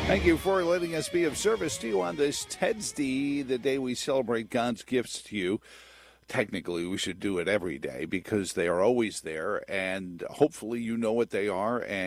Thank you for letting us be of service to you on this Tedsday, the day we celebrate God's gifts to you. Technically, we should do it every day because they are always there, and hopefully you know what they are. And